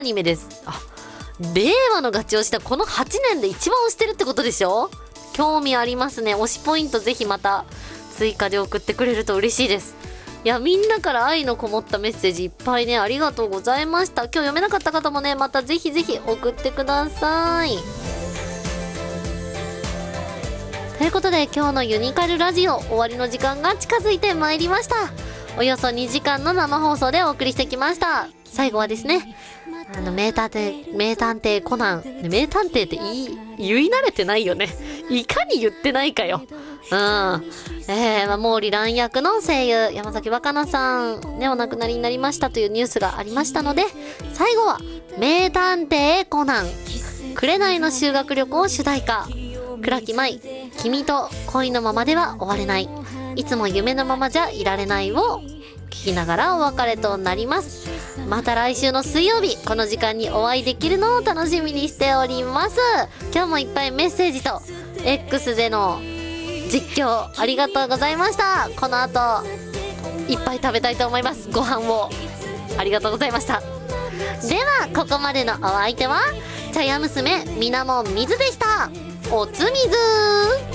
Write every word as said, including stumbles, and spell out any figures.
アニメです。あ、令和のガチ推しだ。このはちねんで一番推してるってことでしょ。興味ありますね。推しポイントぜひまた追加で送ってくれると嬉しいです。いや、みんなから愛のこもったメッセージいっぱいね、ありがとうございました。今日読めなかった方もね、またぜひぜひ送ってください。ということで、今日のユニカルラジオ終わりの時間が近づいてまいりました。およそにじかんの生放送でお送りしてきました。最後はですね、あの名探偵名探偵コナン、名探偵って言い言い慣れてないよね。いかに言ってないかよ。うん。えー、まあ、毛利蘭役の声優山崎若菜さんね、お亡くなりになりましたというニュースがありましたので、最後は名探偵コナン紅の修学旅行主題歌、倉木舞、君と恋のままでは終われない、いつも夢のままじゃいられないを聞きながらお別れとなります。また来週の水曜日この時間にお会いできるのを楽しみにしております。今日もいっぱいメッセージと X での実況ありがとうございました。この後いっぱい食べたいと思います。ご飯をありがとうございました。ではここまでのお相手は茶屋娘みなもんみずでした。おつみずー。